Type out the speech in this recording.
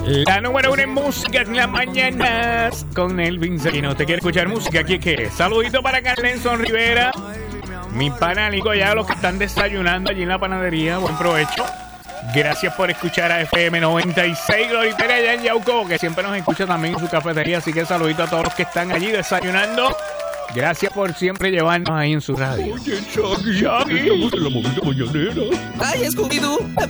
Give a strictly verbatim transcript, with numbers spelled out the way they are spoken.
La número uno en música en las mañanas con Elvin Serino. ¿Te quiere escuchar música? ¿Aquí qué? Saludito para Carlenson Rivera, mi pana Nico, ya los que están desayunando allí en la panadería. Buen provecho. Gracias por escuchar a F M noventa y seis. Gloritera allá en Yauco, que siempre nos escucha también en su cafetería. Así que saludito a todos los que están allí desayunando. Gracias por siempre llevarnos ahí en su radio. Oye, Shaggy, estamos en la movida mañanera. Ay, Scooby-Doo,